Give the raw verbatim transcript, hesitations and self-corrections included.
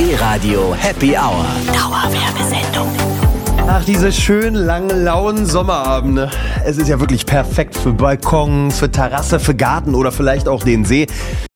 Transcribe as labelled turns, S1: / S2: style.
S1: D-Radio Happy Hour.
S2: Dauerwerbesendung.
S3: Ach, diese schönen, langen, lauen Sommerabende. Es ist ja wirklich perfekt für Balkon, für Terrasse, für Garten oder vielleicht auch den See.